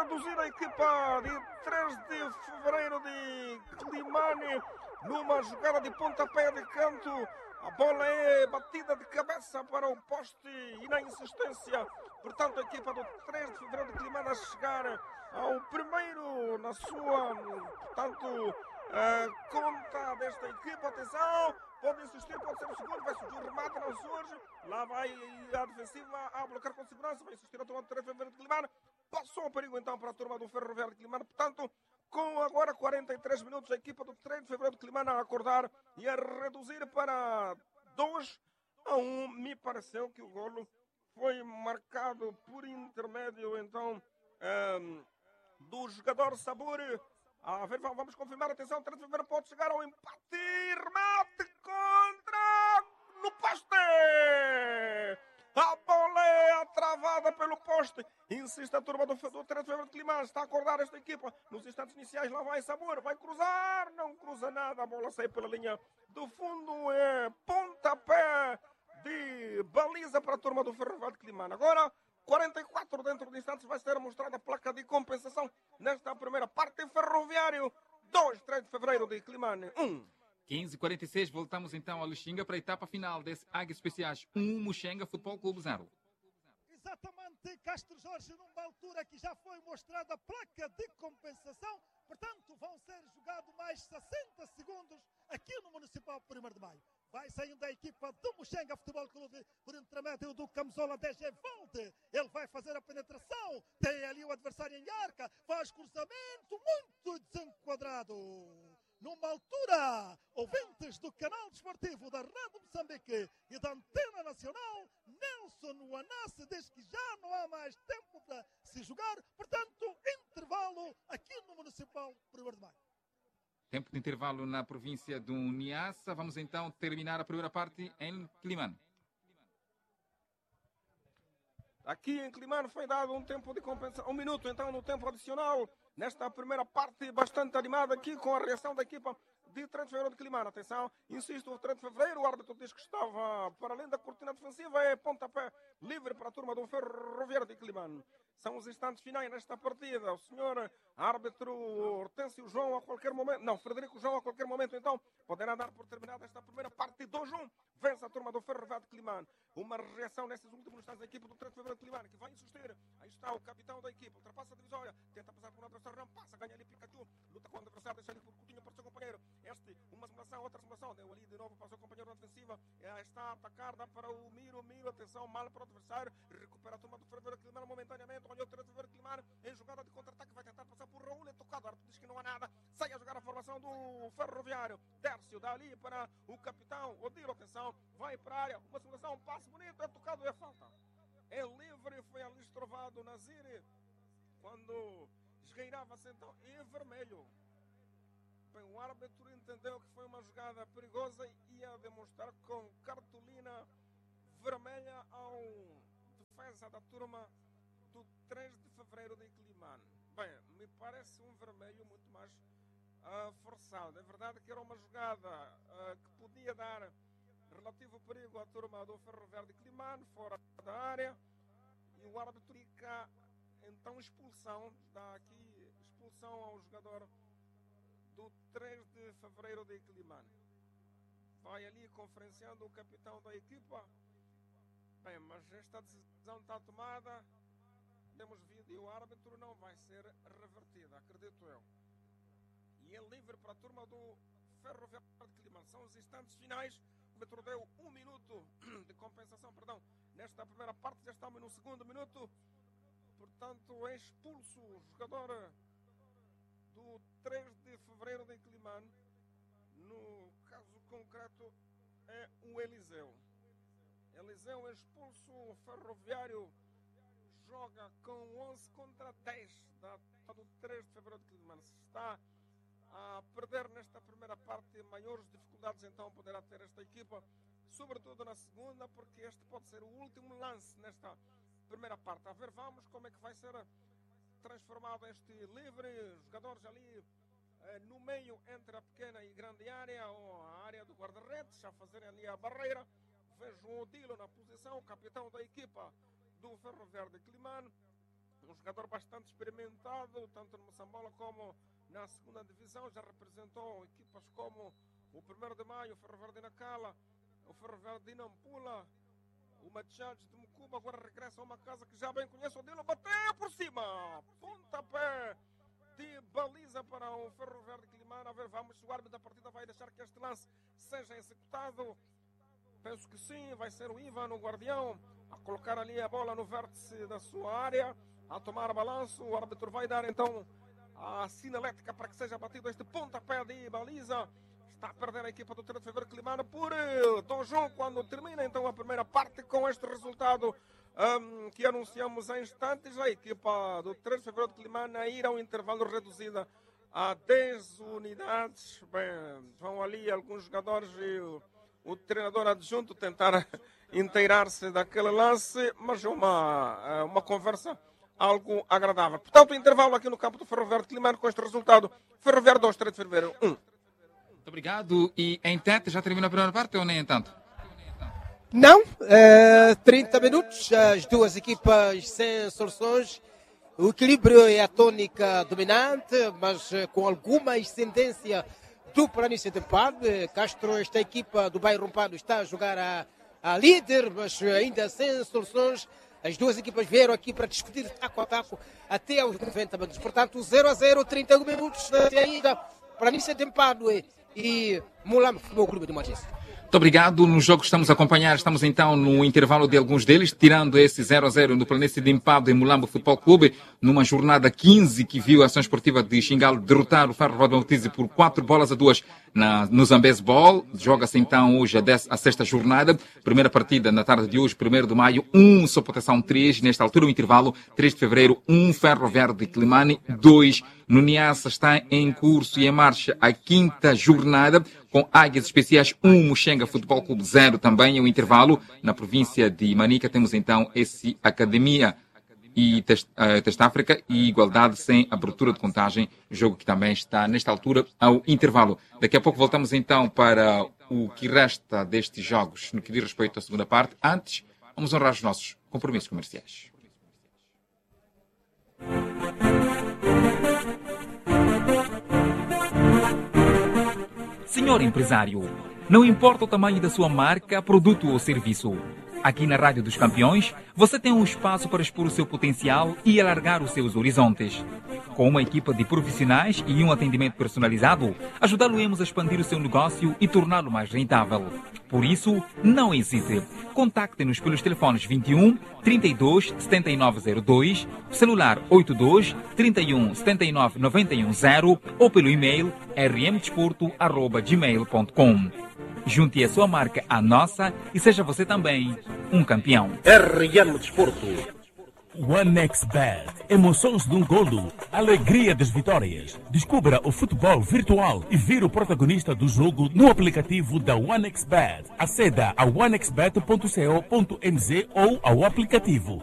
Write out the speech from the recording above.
reduzir a equipa de 3 de fevereiro de Climane numa jogada de pontapé de canto. A bola é batida de cabeça para o poste e na insistência. Portanto, a equipa do 3 de fevereiro de Climane a chegar ao primeiro na sua, portanto, conta desta equipa. Atenção, pode insistir, pode ser o segundo, vai surgir o remate, não surge. Lá vai a defensiva a bloquear com segurança, vai insistir a turma do 3 de fevereiro de Climane. Passou o perigo então para a turma do Ferroviário de Climane. Portanto, com agora 43 minutos, a equipa do 3 de fevereiro de Climane a acordar e a reduzir para 2-1. Me pareceu que o golo foi marcado por intermédio, então, do jogador Saburi. A ver, vamos confirmar, atenção, o 3 de fevereiro pode chegar ao empate, remate contra no poste! A bola é travada pelo poste. Insiste a turma do 3 de fevereiro de Climane. Está a acordar esta equipa. Nos instantes iniciais lá vai Sabor. Vai cruzar. Não cruza nada. A bola sai pela linha do fundo. É pontapé de baliza para a turma do Ferroviário de Climane. Agora, 44 dentro de instantes vai ser mostrada a placa de compensação nesta primeira parte. Ferroviário 2, 3 de fevereiro de Climane 1. 15h46, voltamos então a Luxinga para a etapa final desse Águias Especiais 1, Muxenga Futebol Clube 0. Exatamente, Castro Jorge, numa altura que já foi mostrada a placa de compensação, portanto vão ser jogados mais 60 segundos aqui no Municipal 1º de Maio. Vai saindo a equipa do Muxenga Futebol Clube por intermédio do camisola DG Valde. Ele vai fazer a penetração, tem ali o adversário em arca, faz cruzamento muito desenquadrado. Numa altura, ouvintes do canal desportivo da Rádio Moçambique e da Antena Nacional, Nelson Wanasse diz que já não há mais tempo para se jogar, portanto, intervalo aqui no Municipal 1º de Maio. Tempo de intervalo na província do Niassa. Vamos então terminar a primeira parte em Climane. Aqui em Climane foi dado um tempo de compensação, 1 minuto então no tempo adicional, nesta primeira parte bastante animada aqui com a reação da equipa de 3 de fevereiro de Climane. Atenção, insisto, o 3 de fevereiro, o árbitro diz que estava para além da cortina defensiva, é pontapé livre para a turma do Ferroviário de Climane. São os instantes finais nesta partida. O senhor árbitro Hortêncio João a qualquer momento, não, Frederico João a qualquer momento então poderá dar por terminada esta primeira parte. 2-1, vence a turma do Ferroviário de Climane. Uma reação nesses últimos instantes da equipa do 3 de fevereiro de Climane, que vai insistir. Aí está o capitão da equipa, ultrapassa a divisória, tenta passar por um adversário, não passa, ganha ali Pikachu, luta com o adversário, deixa ali por Coutinho para o seu companheiro. Uma simulação, outra simulação, deu ali de novo para o seu companheiro na defensiva, está a atacar, dá para o Miro, atenção, mal para o adversário, recupera a turma do Ferroviário de Climane momentaneamente, olha o 3 de fevereiro de Climane, em jogada de contra-ataque, vai tentar passar por Raul, é tocado, o árbitro diz que não há nada, sai a jogar a formação do Ferroviário, Tércio, dá ali para o capitão, Odilo, atenção, vai para a área, uma simulação, um passe bonito, é tocado, é falta. É livre, foi ali estrovado Nazir, quando esgueirava-se então, e vermelho. Bem, o árbitro entendeu que foi uma jogada perigosa e ia demonstrar com cartolina vermelha ao defesa da turma do 3 de fevereiro de Climane. Bem, me parece um vermelho muito mais forçado. É verdade que era uma jogada que podia dar relativo perigo à turma do Ferroviário de Climane, fora da área, e o árbitro fica então expulsão, dá aqui expulsão ao jogador do 3 de fevereiro de Climane. Vai ali conferenciando o capitão da equipa. Bem, mas esta decisão está tomada, temos vídeo e o árbitro não vai ser revertida, acredito eu. E é livre para a turma do Ferroviário de Climane. São os instantes finais. O árbitro deu 1 minuto de compensação, nesta primeira parte, já estamos no segundo minuto. Portanto, é expulso o jogador do 3 de fevereiro de Climane. No caso concreto, é o Eliseu. Eliseu é expulso, o Ferroviário joga com 11 contra 10 do 3 de fevereiro de Climane. Se está a perder nesta primeira parte, maiores dificuldades então poderá ter esta equipa, sobretudo na segunda, porque este pode ser o último lance nesta primeira parte. A ver, vamos como é que vai ser transformado este livre, jogadores ali no meio entre a pequena e grande área, ou a área do guarda-redes, a fazerem ali a barreira. Vejo o Odilo na posição, capitão da equipa do Ferroviário de Climane. um jogador bastante experimentado, tanto no Moçambola como na segunda divisão. Já representou equipas como o 1º de Maio, o Ferroviário de Nacala, o Ferroviário de Nampula, o Machado de Mucuba. Agora regressa a uma casa que já bem conhece. O Dilo bateu por cima, pontapé de baliza para o Ferroviário de Quilimana. A ver, vamos, o árbitro da partida vai deixar que este lance seja executado. Penso que sim, vai ser o Ivan, o guardião, a colocar ali a bola no vértice da sua área, a tomar balanço. O árbitro vai dar então a sinalética para que seja batido este pontapé de baliza. Está a perder a equipa do 3 de Fevereiro de Quilimana por 2-1 quando termina então a primeira parte. Com este resultado que anunciamos há instantes, a equipa do 3 de Fevereiro de Quilimana irá ao intervalo reduzida a 10 unidades. Bem, vão ali alguns jogadores e o treinador adjunto tentar inteirar-se daquele lance, mas uma conversa algo agradável. Portanto, o intervalo aqui no campo do Ferroviário de Quilimana com este resultado. Ferroviário 2, 3 de Fevereiro 1. Muito obrigado. E em Tete já terminou a primeira parte ou nem tanto? Não, 30 minutos, as duas equipas sem soluções. O equilíbrio é a tônica dominante, mas com alguma ascendência do planície de Padre. Castro, esta equipa do bairro Rompado, está a jogar a líder, mas ainda sem soluções. As duas equipas vieram aqui para discutir taco a taco até aos 90 minutos. Portanto, 0-0, 31 minutos até ainda. Planície de Padre e Mulambo Futebol Clube de Martins. Muito obrigado. No jogo que estamos a acompanhar, estamos então no intervalo de alguns deles, tirando esse 0-0 no Planície de Impado em Mulambo Futebol Clube, numa jornada 15 que viu a ação esportiva de Xingalo derrotar o Ferro de Maltese por 4-2 no Zambeze Ball. Joga-se então hoje a sexta jornada. Primeira partida na tarde de hoje, 1º de maio, 1 Sopotação 3. Nesta altura o intervalo, 3 de fevereiro, 1 Ferroviário de Quilimane, 2 no Niassa. Está em curso e em marcha a quinta jornada, com Águias Especiais 1, Muxenga Futebol Clube 0 também. O intervalo na província de Manica temos então esse Academia e Teste África e Igualdade sem abertura de contagem, jogo que também está nesta altura ao intervalo. Daqui a pouco voltamos então para o que resta destes jogos no que diz respeito à segunda parte. Antes, vamos honrar os nossos compromissos comerciais. Senhor empresário, não importa o tamanho da sua marca, produto ou serviço. Aqui na Rádio dos Campeões, você tem um espaço para expor o seu potencial e alargar os seus horizontes. Com uma equipa de profissionais e um atendimento personalizado, ajudá-lo-emos a expandir o seu negócio e torná-lo mais rentável. Por isso, não hesite. Contacte-nos pelos telefones 21 32 7902, celular 82 31 79 910 ou pelo e-mail rmdesporto@gmail.com. Junte a sua marca à nossa e seja você também um campeão. RM Desporto. OneXBet. Emoções de um golo. Alegria das vitórias. Descubra o futebol virtual e vire o protagonista do jogo no aplicativo da OneXBet. Aceda a onexbet.co.nz ou ao aplicativo.